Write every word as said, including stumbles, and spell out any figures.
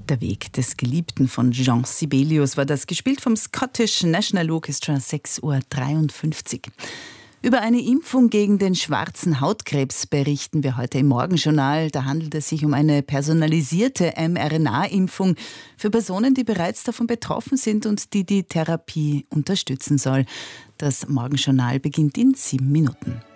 Der Weg des Geliebten von Jean Sibelius war das, gespielt vom Scottish National Orchestra, sechs Uhr dreiundfünfzig. Über eine Impfung gegen den schwarzen Hautkrebs berichten wir heute im Morgenjournal. Da handelt es sich um eine personalisierte mRNA-Impfung für Personen, die bereits davon betroffen sind und die die Therapie unterstützen soll. Das Morgenjournal beginnt in sieben Minuten.